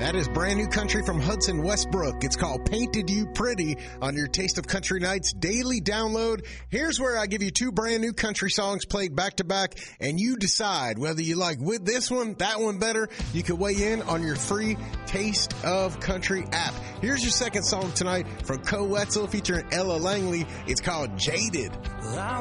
That is brand new country from Hudson Westbrook. It's called Painted You Pretty on your Taste of Country Nights daily download. Here's where I give you two brand new country songs played back to back, and you decide whether you like with this one, that one better. You can weigh in on your free Taste of Country app. Here's your second song tonight from Co Wetzel featuring Ella Langley. It's called Jaded.